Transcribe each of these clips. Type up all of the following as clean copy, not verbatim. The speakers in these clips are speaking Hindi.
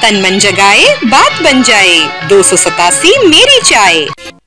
तन मन जगाए, बात बन जाए। 287 मेरी चाय।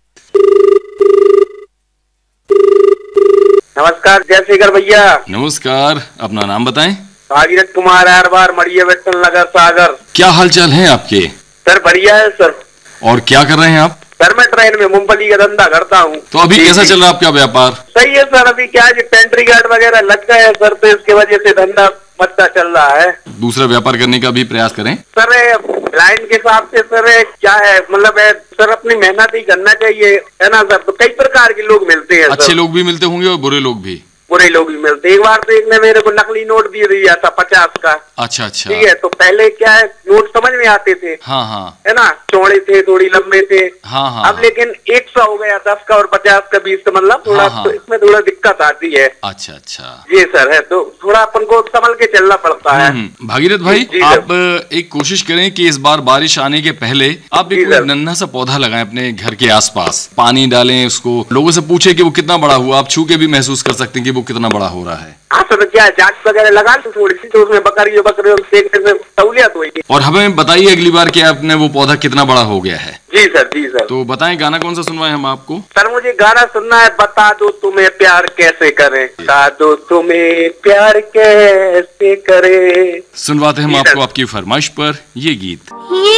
नमस्कार जयशेखर भैया। नमस्कार, अपना नाम बताएं। भागीरथ कुमार आरबार मड़िया विठल नगर सागर। क्या हालचाल है आपके? सर बढ़िया है सर। और क्या कर रहे हैं आप? सर मैं ट्रेन में मूंगफली का धंधा करता हूँ। तो अभी कैसा चल रहा है आपका व्यापार? सही है सर, अभी क्या है पेंट्री गार्ड वगैरह लग गए हैं सर, तो इसकी वजह से धंधा मत्ता चल रहा है। दूसरा व्यापार करने का भी प्रयास करें। सर लाइन के हिसाब से सर क्या है, मतलब सर अपनी मेहनत ही करना चाहिए, है ना सर। तो कई प्रकार के लोग मिलते हैं, अच्छे लोग भी मिलते होंगे और बुरे लोग भी। बुरे लोग भी मिलते। एक बार तो एक ने मेरे को नकली नोट दिया था 50 का। अच्छा अच्छा, ठीक है। तो पहले क्या है, नोट समझ में आते थे, हाँ हाँ, है ना, चौड़े थे, थोड़ी लंबे थे। हाँ हाँ। अब लेकिन 100 हो गया, 10 का और 50 का 20 का, मतलब थोड़ा हाँ। तो इसमें थोड़ा दिक्कत आती है। अच्छा अच्छा, जी सर है, तो थोड़ा अपन को संभल के चलना पड़ता है। भागीरथ भाई जी आप एक कोशिश करें कि इस बार बारिश आने के पहले आप एक नन्हा सा पौधा लगाएं अपने घर के आसपास, पानी डालें उसको, लोगों से पूछे कि वो कितना बड़ा हुआ, आप छू के भी महसूस कर सकते हैं कि वो कितना बड़ा हो रहा है। हाँ सर, क्या जांच वगैरह लगा लो थोड़ी सी, तो उसमें बकरी देखने में सहूलियत होगी। और हमें बताइए अगली बार कि आपने वो पौधा कितना बड़ा हो गया है। जी सर, जी सर। तो बताएं गाना कौन सा सुनवाएं हम आपको? सर मुझे गाना सुनना है, बता दो तुम्हें प्यार कैसे करें, बता दो तुम्हें प्यार कैसे करें। सुनवाते हम आपको आपकी फरमाइश पर ये गीत।